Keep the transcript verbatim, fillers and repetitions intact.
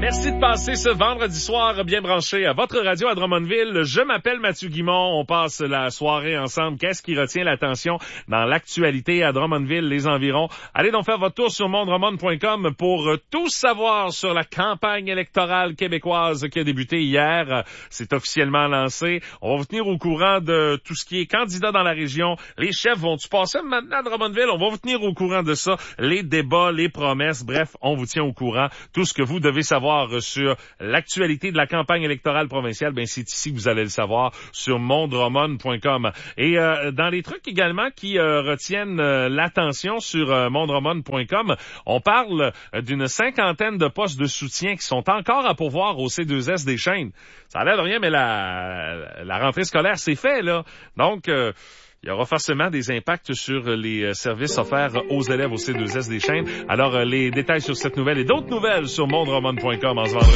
Merci de passer ce vendredi soir bien branché à votre radio à Drummondville. Je m'appelle Mathieu Guimond. On passe la soirée ensemble. Qu'est-ce qui retient l'attention dans l'actualité à Drummondville, les environs? Allez donc faire votre tour sur mon drummond point com pour tout savoir sur la campagne électorale québécoise qui a débuté hier. C'est officiellement lancé. On va vous tenir au courant de tout ce qui est candidat dans la région. Les chefs vont-tu passer maintenant à Drummondville? On va vous tenir au courant de ça. Les débats, les promesses. Bref, on vous tient au courant. Tout ce que vous devez savoir sur l'actualité de la campagne électorale provinciale, ben c'est ici que vous allez le savoir sur mon drummond point com. Et euh, dans les trucs également qui euh, retiennent euh, l'attention sur euh, mon drummond point com, on parle euh, d'une cinquantaine de postes de soutien qui sont encore à pourvoir au C deux S des Chênes. Ça a l'air de rien, mais la, la rentrée scolaire c'est fait, là. Donc, euh, il y aura forcément des impacts sur les services offerts aux élèves au C deux S des Chênes. Alors, les détails sur cette nouvelle et d'autres nouvelles sur mon drummond point com en ce vendredi.